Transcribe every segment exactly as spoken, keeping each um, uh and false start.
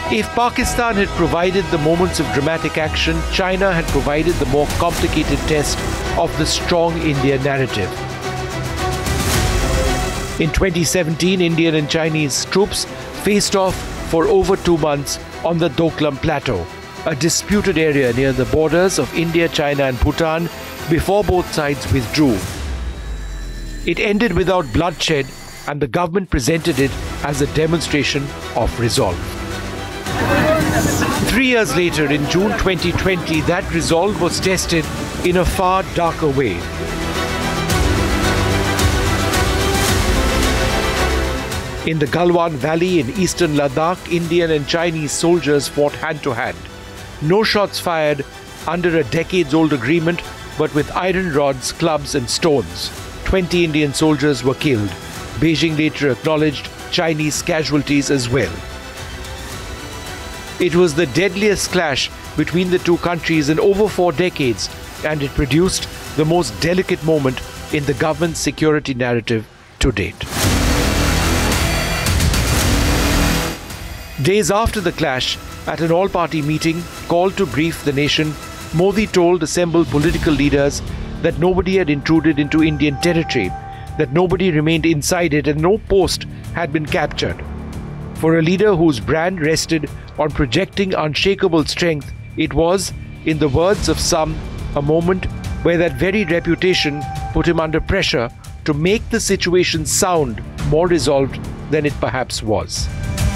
If Pakistan had provided the moments of dramatic action, China had provided the more complicated test of the strong India narrative. In twenty seventeen, Indian and Chinese troops faced off for over two months on the Doklam Plateau, a disputed area near the borders of India, China and Bhutan, before both sides withdrew. It ended without bloodshed, and the government presented it as a demonstration of resolve. Three years later, in June twenty twenty, that resolve was tested in a far darker way. In the Galwan Valley in eastern Ladakh, Indian and Chinese soldiers fought hand-to-hand. No shots fired under a decades-old agreement, but with iron rods, clubs and stones. Twenty Indian soldiers were killed. Beijing later acknowledged Chinese casualties as well. It was the deadliest clash between the two countries in over four decades, and it produced the most delicate moment in the government's security narrative to date. Days after the clash, at an all-party meeting called to brief the nation, Modi told assembled political leaders that nobody had intruded into Indian territory, that nobody remained inside it and no post had been captured. For a leader whose brand rested on projecting unshakable strength, it was, in the words of some, a moment where that very reputation put him under pressure to make the situation sound more resolved than it perhaps was.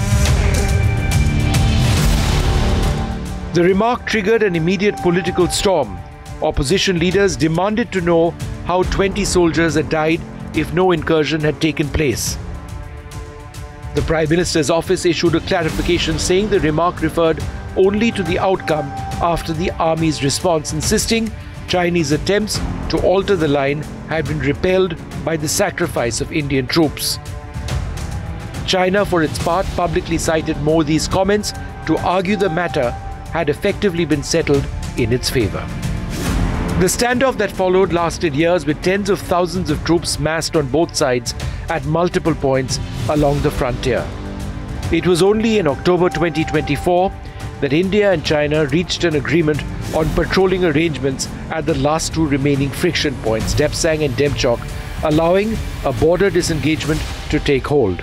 The remark triggered an immediate political storm. Opposition leaders demanded to know how twenty soldiers had died if no incursion had taken place. The Prime Minister's office issued a clarification saying the remark referred only to the outcome after the army's response, insisting Chinese attempts to alter the line had been repelled by the sacrifice of Indian troops. China, for its part, publicly cited Modi's comments to argue the matter had effectively been settled in its favor. The standoff that followed lasted years, with tens of thousands of troops massed on both sides at multiple points along the frontier. It was only in October twenty twenty-four that India and China reached an agreement on patrolling arrangements at the last two remaining friction points, Depsang and Demchok, allowing a border disengagement to take hold.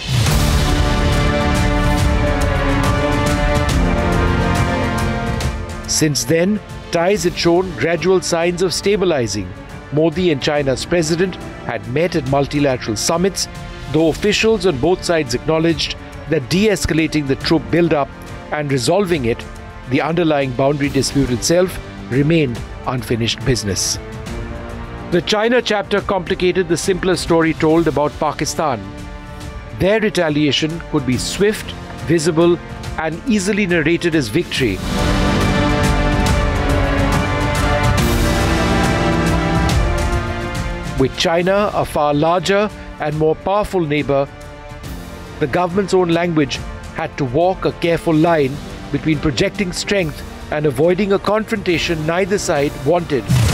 Since then, ties had shown gradual signs of stabilizing. Modi and China's president had met at multilateral summits, though officials on both sides acknowledged that de-escalating the troop build-up and resolving it, the underlying boundary dispute itself, remained unfinished business. The China chapter complicated the simpler story told about Pakistan. Their retaliation could be swift, visible, and easily narrated as victory. With China, a far larger and more powerful neighbor, the government's own language had to walk a careful line between projecting strength and avoiding a confrontation neither side wanted.